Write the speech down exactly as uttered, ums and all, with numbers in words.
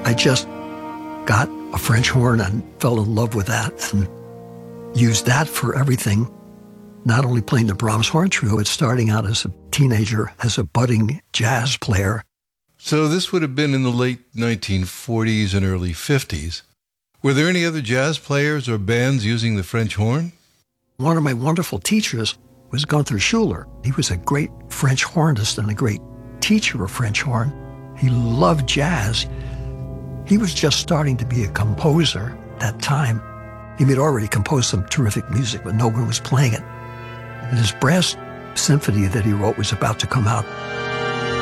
I just got a French horn and fell in love with that and used that for everything. Not only playing the Brahms Horn Trio, but starting out as a teenager as a budding jazz player. So this would have been in the late nineteen forties and early fifties. Were there any other jazz players or bands using the French horn? One of my wonderful teachers was Gunther Schuller. He was a great French hornist and a great teacher of French horn. He loved jazz. He was just starting to be a composer at that time. He had already composed some terrific music, but no one was playing it. And his brass symphony that he wrote was about to come out.